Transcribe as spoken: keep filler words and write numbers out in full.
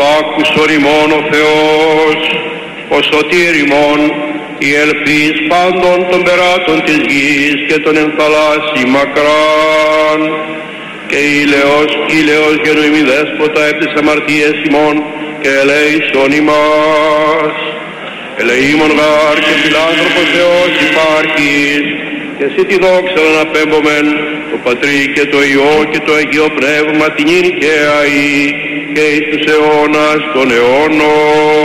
άκουσον ημών ο Θεός, ο σωτήρ ημών, η ελπίς πάντων των περάτων της γης και των εν θαλάσσι μακράν, και ήλαιος, ήλαιος γενοημή δέσποτα επ' τις αμαρτίες ημών και ελέησον ημάς. Ελεήμον γάρ και φιλάνθρωπος Θεός υπάρχεις, και εσύ τη δόξα να απέμπομεν το Πατρί και το Υιό και το Αγίο Πνεύμα την ειρη και αη και εις τους αιώνας των αιώνων.